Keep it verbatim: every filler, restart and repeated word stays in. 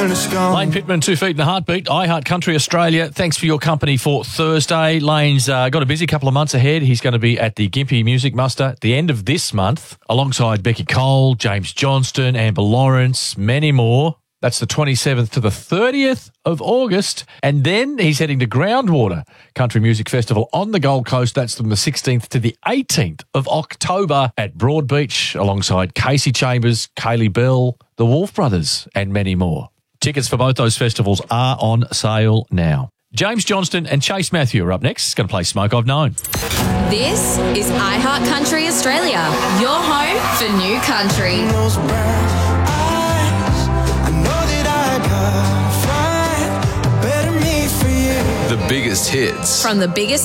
when it's gone. Lane Pittman, Two Feet in the Heartbeat, iHeart Country Australia. Thanks for your company for Thursday. Lane's uh, got a busy couple of months ahead. He's going to be at the Gympie Music Muster at the end of this month, alongside Becky Cole, James Johnston, Amber Lawrence, many more. That's the twenty-seventh to the thirtieth of August. And then he's heading to Groundwater Country Music Festival on the Gold Coast. That's from the sixteenth to the eighteenth of October at Broadbeach, alongside Casey Chambers, Kaylee Bell, the Wolf Brothers, and many more. Tickets for both those festivals are on sale now. James Johnston and Chase Matthew are up next. It's going to play Smoke I've Known. This is iHeart Country Australia, your home for new country. Those brown eyes, I know that I gotta find a better me for you. The biggest hits. From the biggest